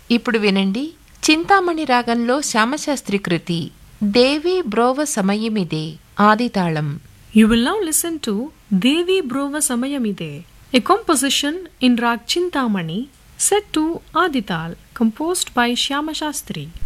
ఇప్పుడు వినండి చింతామణి రాగంలో శ్యామశాస్త్రి కృతి దేవి బ్రోవ సమయమిదే ఆదితాళం. You will now listen to Devi Brova Samayamide, a composition in Rag Chintamani set to Adital, composed by Shyama Shastri.